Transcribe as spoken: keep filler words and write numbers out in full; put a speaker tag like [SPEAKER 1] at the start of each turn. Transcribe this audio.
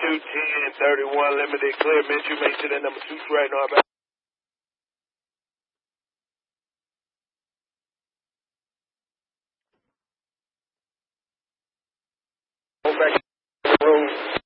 [SPEAKER 1] two ten thirty-one limited clear. Mitchell, make sure that number two right now. Back. Go back to the room.